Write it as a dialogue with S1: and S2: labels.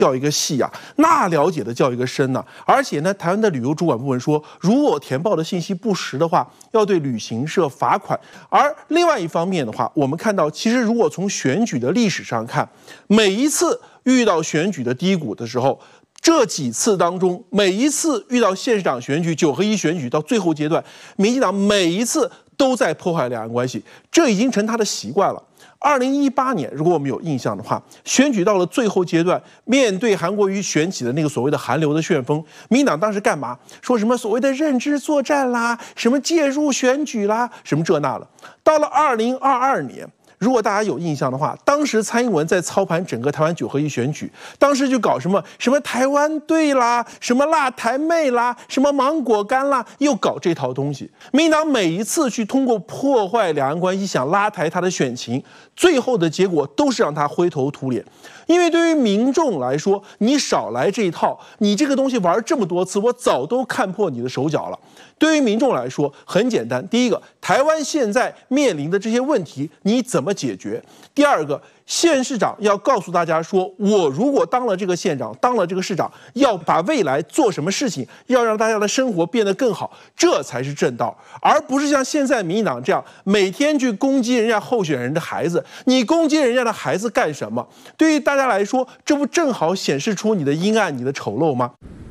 S1: 叫一个细啊，那了解的叫一个深呐。而且呢，台湾的旅游主管部门说，如果填报的信息不实的话，要对旅行社罚款。而另外一方面的话，我们看到，其实如果从选举的历史上看，每一次遇到选举的低谷的时候，这几次当中，每一次遇到县市长选举、9合1选举到最后阶段，民进党每一次都在破坏两岸关系，这已经成他的习惯了。2018年，如果我们有印象的话，选举到了最后阶段，面对韩国瑜选起的那个所谓的韩流的旋风，民进党当时干嘛？说什么所谓的认知作战啦，什么介入选举啦，什么这那了。到了2022年。如果大家有印象的话，当时蔡英文在操盘整个台湾9合1选举，当时就搞什么台湾队啦，什么辣台妹啦，什么芒果干啦，又搞这套东西。民进党每一次去通过破坏两岸关系，想拉抬他的选情，最后的结果都是让他灰头土脸。因为对于民众来说，你少来这一套，你这个东西玩这么多次，我早都看破你的手脚了。对于民众来说，很简单，第一个，台湾现在面临的这些问题，你怎么解决？第二个，县市长要告诉大家说，我如果当了这个县长，当了这个市长，要把未来做什么事情，要让大家的生活变得更好，这才是正道，而不是像现在民进党这样每天去攻击人家候选人的孩子。你攻击人家的孩子干什么？对于大家来说，这不正好显示出你的阴暗、你的丑陋吗？